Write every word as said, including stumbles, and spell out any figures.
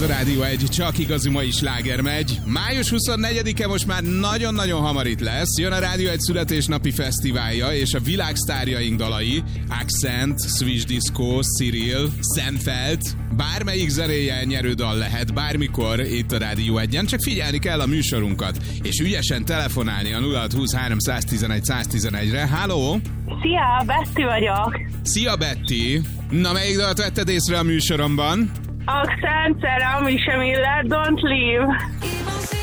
a Rádió egy, csak igazi mai sláger megy. május huszonnegyedike most már nagyon-nagyon hamar itt lesz. Jön a Rádió egy születésnapi fesztiválja, és a világsztárjaink dalai, Accent, Swiss Disco, Cyril, Seinfeld, bármelyik zenéje nyerő dal lehet, bármikor itt a Rádió egyen, csak figyelni kell a műsorunkat, és ügyesen telefonálni a nulla hat huszonhárom száztizenegy száztizenegyre. Háló! Szia, Betty vagyok! Szia, Betty! Na, melyik dalt vetted észre a műsoromban? Accent, Szerelem, Misha Miller, Don't Leave.